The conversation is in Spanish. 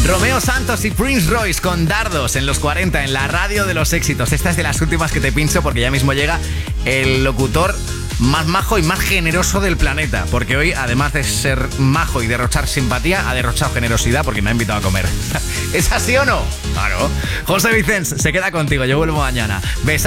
Romeo Santos y Prince Royce con Dardos en los 40 en la radio de los éxitos. Esta es de las últimas que te pincho porque ya mismo llega el locutor más majo y más generoso del planeta, porque hoy, además de ser majo y derrochar simpatía, ha derrochado generosidad porque me ha invitado a comer. ¿Es así o no? Claro. José Vicens se queda contigo, yo vuelvo mañana. Besos.